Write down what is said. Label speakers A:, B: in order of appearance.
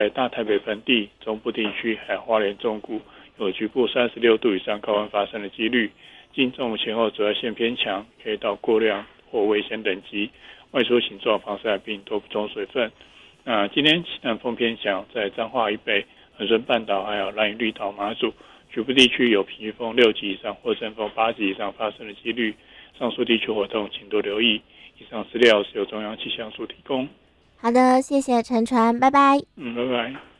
A: 在大台北盆地、中部地区还有花莲中部有局部36度以上高温发生的几率。今中午前后紫外线偏强，可以到过量或危险等级。外出请做好防晒并多补充水分。今天西南风偏强，在彰化以北、恒春半岛还有兰屿绿岛、马祖局部地区有平均风6级以上或阵风8级以上发生的几率。上述地区活动请多留意。以上资料是由中央气象署提供。
B: 好的，谢谢陈传，拜拜。
A: 拜拜。